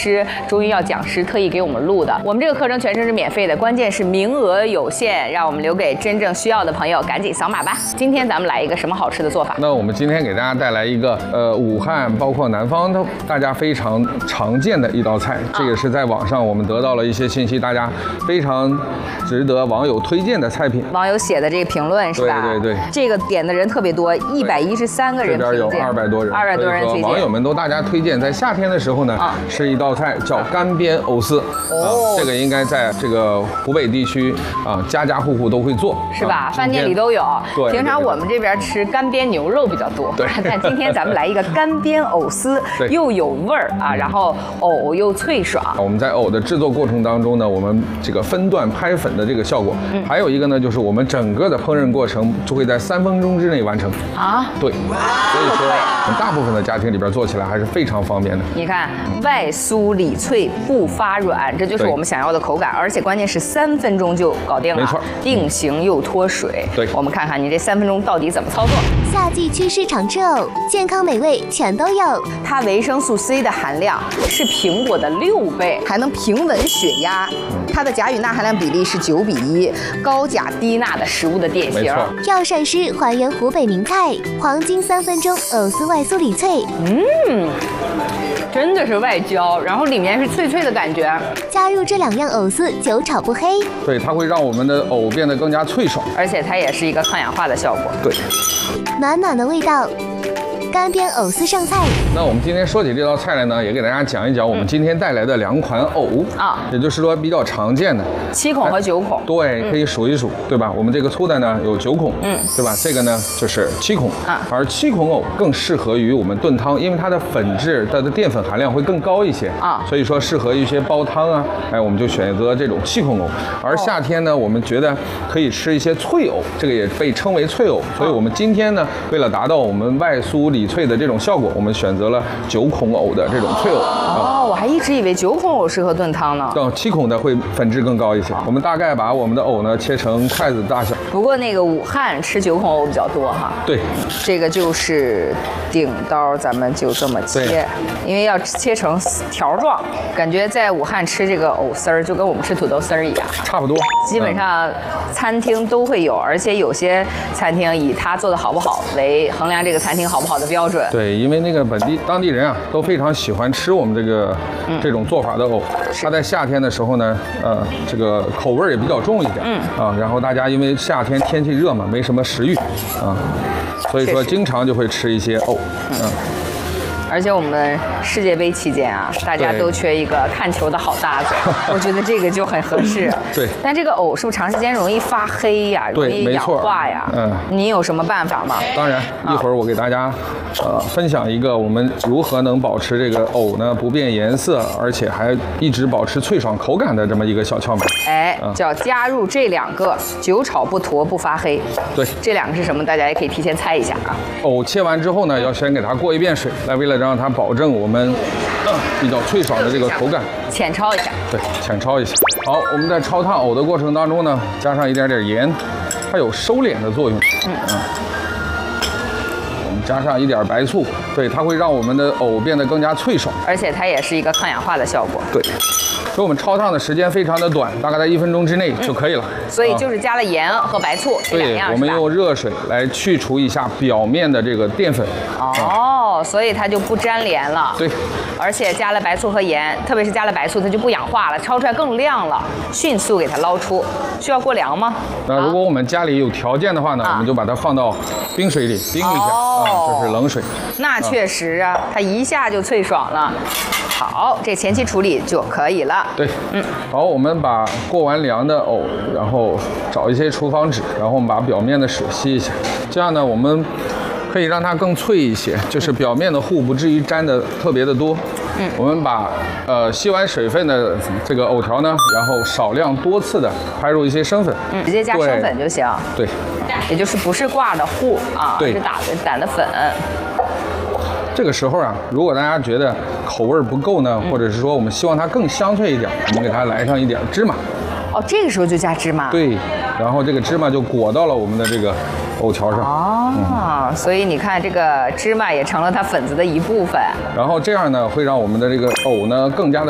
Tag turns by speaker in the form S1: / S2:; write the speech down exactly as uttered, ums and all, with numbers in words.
S1: 师、中医药讲师特意给我们录的。我们这个课程全程是免费的，关键是名额有限，让我们留给真正需要的朋友，赶紧扫码吧。今天咱们来一个什么好吃的做法？
S2: 那我们今天给大家带来一个呃，武汉包括南方都大家非常常见的一道菜，这个是在网上我们得到了一些信息，大家非常值得网友推荐的菜品。
S1: 网友写的这个评论是吧？
S2: 对对对，
S1: 这个点的人特别多，一百一十三个人评
S2: 这边有二百多人，
S1: 二百多人推荐。
S2: 网友们都大家推荐，在夏天的时候呢，啊、是一道菜叫干煸藕丝。哦、啊，这个应该在这个湖北地区啊，家家户户都会做，
S1: 是吧？啊、饭店里都有。对，平常我们这边吃干煸牛肉比较多，
S2: 对。
S1: 但今天咱们来一个干煸藕丝，又有味儿啊，然后藕又脆爽。
S2: 我们在藕的制作过程当中呢，我们这个分段拍粉的这个效果，嗯、还有一个呢，就是我们整个的烹饪过程就会在三分钟之内完成啊。对，所以说大部分的家庭里边做起来还是非常方便的。
S1: 你看，外酥里脆不发软，这就是我们想要的口感，而且关键是三分钟就搞定了，
S2: 没错，
S1: 定型又脱水。
S2: 对，
S1: 我们看看你这三分钟到底怎么操作。
S3: 夏季祛湿常吃藕，健康美味全都有。
S1: 它维生素 C 的含量是苹果的六倍，还能平稳血压。它的钾与钠含量比例是九比一，高钾低钠的食物的典型。
S3: 药膳师还原湖北名菜，黄金三分钟藕丝外酥里脆。
S1: 嗯。真的是外焦，然后里面是脆脆的感觉。
S3: 加入这两样藕丝，久炒不黑。
S2: 对，它会让我们的藕变得更加脆爽，
S1: 而且它也是一个抗氧化的效果。
S2: 对，
S3: 暖暖的味道。干煸藕丝上菜。
S2: 那我们今天说起这道菜来呢，也给大家讲一讲我们今天带来的两款藕啊，也就是说比较常见的
S1: 七孔和九孔。
S2: 对，可以数一数，对吧？我们这个粗的呢有九孔，嗯，对吧？这个呢就是七孔啊，而七孔藕更适合于我们炖汤，因为它的粉质、它的淀粉含量会更高一些啊，所以说适合一些煲汤啊，哎，我们就选择这种七孔藕。而夏天呢，我们觉得可以吃一些脆藕，这个也被称为脆藕，所以我们今天呢，为了达到我们外酥里脆的这种效果，我们选择了九孔藕的这种脆藕。
S1: 哦，我还一直以为九孔藕适合炖汤呢。
S2: 哦，七孔的会粉质更高一些。我们大概把我们的藕呢切成筷子大小。
S1: 不过那个武汉吃九孔藕比较多哈。
S2: 对，
S1: 这个就是顶刀，咱们就这么切，因为要切成条状。感觉在武汉吃这个藕丝儿，就跟我们吃土豆丝儿一样，
S2: 差不多。
S1: 基本上餐厅都会有，而且有些餐厅以它做的好不好为衡量这个餐厅好不好的标准。
S2: 对，因为那个本地当地人啊，都非常喜欢吃我们这个、嗯、这种做法的藕。它在夏天的时候呢，呃，这个口味也比较重一点，嗯啊，然后大家因为夏天天气热嘛，没什么食欲啊，所以说经常就会吃一些藕，嗯。
S1: 而且我们世界杯期间啊，大家都缺一个看球的好搭子，我觉得这个就很合适。
S2: 对，
S1: 但这个藕是不是长时间容易发黑呀，容易氧化呀？嗯，你有什么办法吗？
S2: 当然，一会儿我给大家呃分享一个我们如何能保持这个藕呢不变颜色，而且还一直保持脆爽口感的这么一个小窍门。
S1: 哎，叫加入这两个，久炒不坨不发黑。
S2: 对，
S1: 这两个是什么？大家也可以提前猜一下啊。
S2: 藕切完之后呢，要先给它过一遍水，来为了让它保证我们比较脆爽的这个口感，
S1: 浅焯一下。
S2: 对，浅焯一下。好，我们在焯烫藕的过程当中呢，加上一点点盐，它有收敛的作用。嗯嗯。我们加上一点白醋，对，它会让我们的藕变得更加脆爽，
S1: 而且它也是一个抗氧化的效果。
S2: 对。所以我们焯烫的时间非常的短，大概在一分钟之内就可以了。
S1: 嗯、所以就是加了盐和白醋这两样。
S2: 对，我们用热水来去除一下表面的这个淀粉。
S1: 哦，嗯、所以它就不粘连了。
S2: 对，
S1: 而且加了白醋和盐，特别是加了白醋，它就不氧化了，焯出来更亮了，迅速给它捞出。需要过凉吗？
S2: 那如果我们家里有条件的话呢，啊、我们就把它放到冰水里冰一下、哦、啊，这是冷水。
S1: 那确实啊，它一下就脆爽了。好，这前期处理就可以了。
S2: 对，嗯，好，我们把过完凉的藕，然后找一些厨房纸，然后我们把表面的水吸一下，这样呢，我们可以让它更脆一些，就是表面的糊不至于粘的特别的多。嗯，我们把呃吸完水分的这个藕条呢，然后少量多次的拍入一些生粉，
S1: 嗯，直接加生粉就行。
S2: 对，
S1: 也就是不是挂的糊啊，
S2: 对，
S1: 是打的打的粉。
S2: 这个时候啊，如果大家觉得口味不够呢，或者是说我们希望它更香脆一点，我们给它来上一点芝麻。
S1: 哦，这个时候就加芝麻。
S2: 对，然后这个芝麻就裹到了我们的这个藕条上。
S1: 哦，嗯、所以你看这个芝麻也成了它粉子的一部分。
S2: 然后这样呢，会让我们的这个藕呢更加的